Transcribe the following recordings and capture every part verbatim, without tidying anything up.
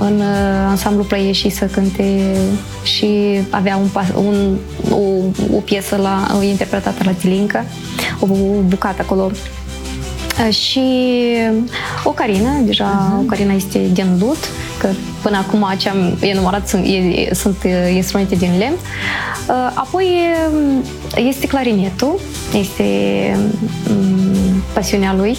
în uh, ansamblu Plăieșii să cânte și avea un, un, o, o piesă la, o interpretată la Tilinca, o bucată acolo. Uh, și Ocarina, deja uh-huh. Ocarina este din lut, că până acum ce am enumerat sunt, e, sunt instrumente din lemn. Uh, apoi este clarinetul, este um, pasiunea lui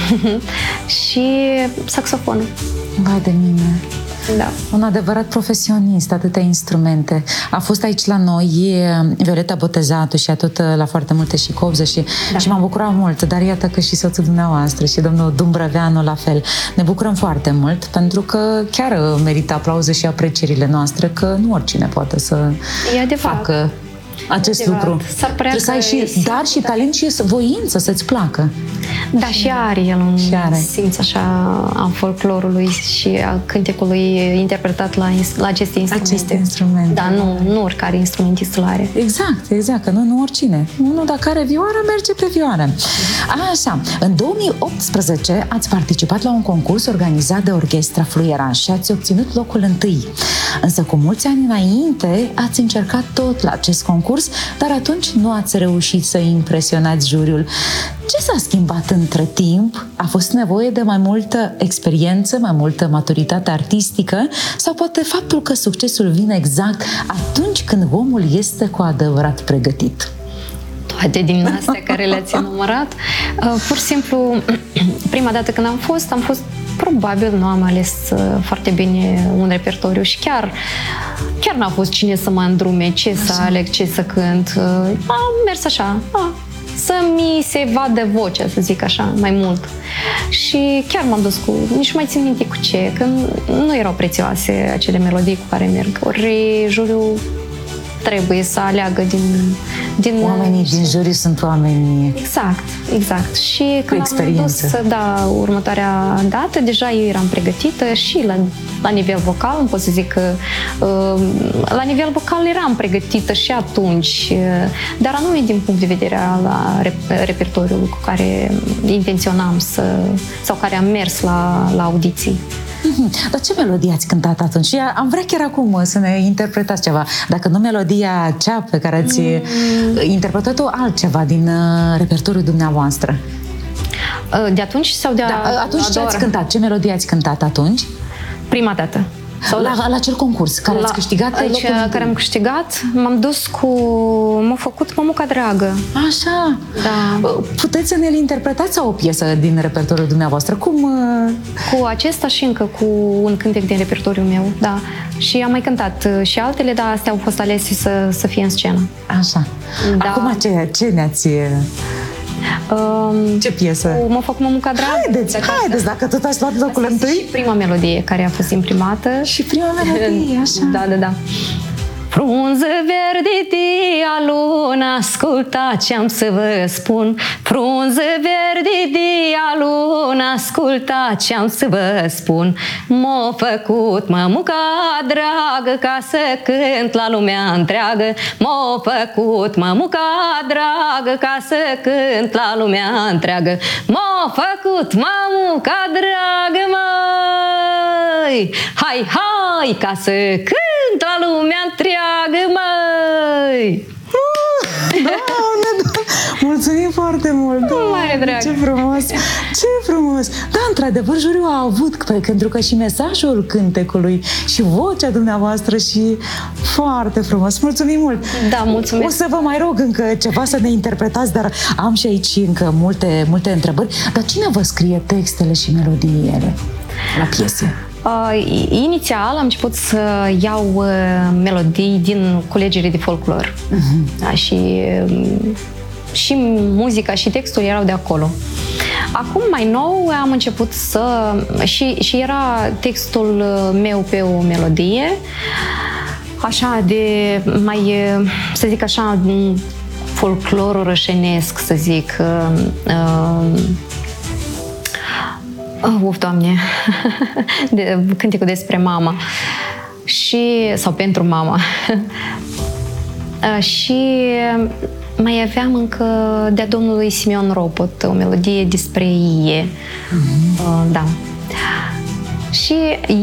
și saxofonul. Vai de mine! Da. Un adevărat profesionist, atâtea instrumente. A fost aici la noi Violeta Botezatu și a tot la foarte multe și copze și, da. și m-am bucurat mult, dar iată că și soțul dumneavoastră și domnul Dumbrăveanu la fel. Ne bucurăm foarte mult pentru că chiar merită aplauze și aprecierile noastre, că nu oricine poate să facă acest adevărat. lucru. Trebuie să ai și dar și talent și voință să-ți placă. Da, și are el un simț așa a folclorului și a cântecului interpretat la, la aceste instrumente. Aceste instrumente. Da, nu, nu oricare instrumentist îl are. Exact, exact, că nu, nu oricine. Unul dacă are vioară, merge pe vioară. Așa, în două mii optsprezece ați participat la un concurs organizat de Orchestra Fluieran și ați obținut locul întâi. Însă cu mulți ani înainte ați încercat tot la acest concurs, dar atunci nu ați reușit să impresionați juriul. Ce s-a schimbat între timp? A fost nevoie de mai multă experiență, mai multă maturitate artistică sau poate faptul că succesul vine exact atunci când omul este cu adevărat pregătit? Toate din astea care le-ați enumerat. Pur și simplu, prima dată când am fost, am fost probabil nu am ales foarte bine un repertoriu și chiar chiar n-a fost cine să mă îndrume, ce așa. Să aleg, ce să cânt. Am mers așa, a, să mi se vadă vocea, să zic așa, mai mult. Și chiar m-am dus cu, nici mai țin minte cu ce, că nu erau prețioase acele melodii cu care merg. Ori juriul trebuie să aleagă din... din oamenii din juriu sunt oamenii... Exact, exact. Și când am dus să da următoarea dată, deja eu eram pregătită și la, la nivel vocal, nu pot să zic că uh, la nivel vocal eram pregătită și atunci, uh, dar anume din punct de vedere al repertoriului cu care intenționam să, sau care am mers la, la audiții. Mm-hmm. Dar ce melodie ați cântat atunci? Și am vrea chiar acum să ne interpretați ceva. Dacă nu melodia cea pe care ați mm. interpretat-o, altceva din uh, repertoriul dumneavoastră. De atunci sau de a, da, atunci ce ați cântat? Ce melodie ați cântat atunci? Prima dată. Sau la, la acel concurs care la, ați câștigat aici, care am câștigat, m-am dus cu... m-a făcut Mămuca Dragă. Așa. Da. Puteți să ne-l interpretați o piesă din repertoriul dumneavoastră? Cum? Cu acesta și încă cu un cântec din repertoriul meu, da. Și am mai cântat și altele, dar astea au fost alese să, să fie în scenă. Așa. Da. Acum ce, ce ne-ați... Um, Ce piesă? Mă fac Mămuca Dragă. Haideți, haideți, dacă tot ați luat locul întâi. Și prima melodie care a fost imprimată. Și prima melodie, așa. Da, da, da. Frunză verde de alună, asculta ce-am să vă spun. Frunză verde de alună, asculta ce-am să vă spun. M-a făcut mămuca dragă ca să cânt la lumea întreagă. M-a făcut mămuca dragă ca să cânt la lumea întreagă. M-a făcut mămuca dragă, măi, hai, hai, ca să cânt la lumea întreagă, măi! Doamne, da. Mulțumim foarte mult! Mare drag! Ce frumos! Ce frumos! Da, într-adevăr, juriul a avut, pentru că și mesajul cântecului și vocea dumneavoastră și foarte frumos! Mulțumim mult! Da, mulțumesc! O să vă mai rog încă ceva să ne interpretați, dar am și aici încă multe, multe întrebări. Dar cine vă scrie textele și melodiile la piese? Uh, inițial am început să iau uh, melodii din culegerii de folclor. Uh-huh. Da, și, uh, și muzica și textul erau de acolo. Acum, mai nou, am început să... Și, și era textul meu pe o melodie, așa de mai, să zic așa, folclor orășenesc, să zic. Uh, uh, Oh, uf, Doamne, de, cântecul despre mama și, sau pentru mama. Și mai aveam încă de-a domnului Simeon Ropot o melodie despre ie. Mm-hmm. Da. Și